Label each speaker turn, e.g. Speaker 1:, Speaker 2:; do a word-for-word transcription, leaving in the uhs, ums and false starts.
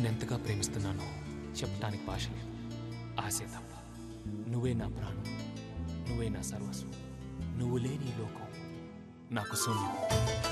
Speaker 1: నిన్నెంతగా ప్రేమిస్తున్నానో చెప్పటానికి భాష లేదు. ఆశే తప్ప. నువ్వే నా ప్రాణం, నువ్వే నా సర్వస్వం. నువ్వు లేని ఈ లోకం నాకు శూన్యం.